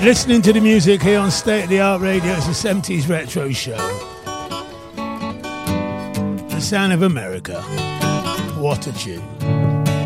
Listening to the music here on State of the Art Radio. It's a 70s retro show. The sound of America. What a tune.